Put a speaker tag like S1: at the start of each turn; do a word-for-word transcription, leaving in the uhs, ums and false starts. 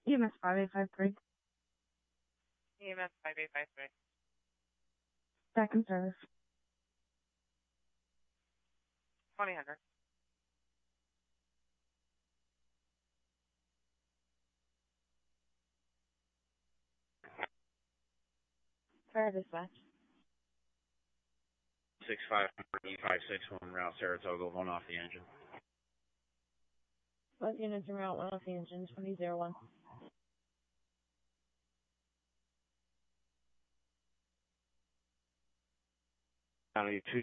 S1: E M S five eight five three.
S2: E M S five eight five three.
S1: Second service.
S2: twenty hundred.
S1: Fire dispatch.
S3: six five five six one route Saratoga, one off the engine.
S1: Both units are out, one off the engine, twenty zero one.
S3: County two